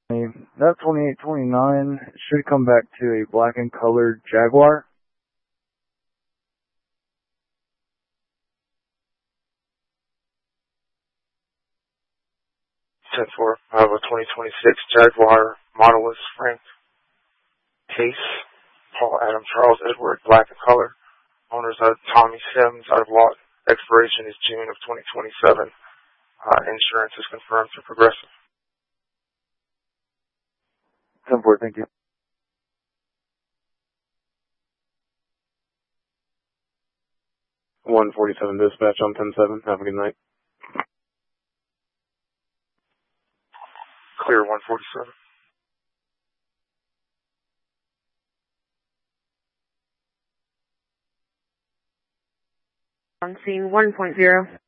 That 2829 should come back to a black and colored Jaguar. 10-4. I have a 2026 Jaguar. Model is Frank Case, Paul Adam Charles Edward, black in color. Owners are Tommy Sims out of lot. Expiration is June of 2027. Insurance is confirmed through Progressive. 10-4, thank you. 147 dispatch on 10-7. Have a good night. Clear 147. On scene 1.0.